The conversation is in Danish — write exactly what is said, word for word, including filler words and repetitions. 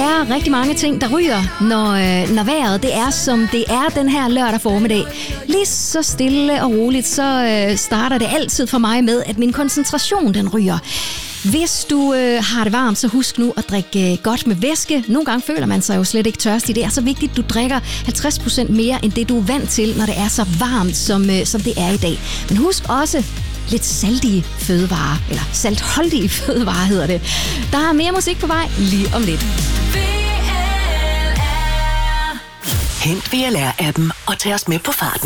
er rigtig mange ting, der ryger, når, øh, når vejret det er, som det er den her lørdag formiddag. Lige så stille og roligt, så øh, starter det altid for mig med, at min koncentration den ryger. Hvis du øh, har det varmt, så husk nu at drikke øh, godt med væske. Nogle gange føler man sig jo slet ikke tørstig. Det er så vigtigt, at du drikker halvtreds procent mere, end det du er vant til, når det er så varmt, som, øh, som det er i dag. Men husk også lidt saltige fødevarer, eller saltholdige fødevarer hedder det. Der er mere musik på vej lige om lidt. Hent V L R-appen og tag os med på farten.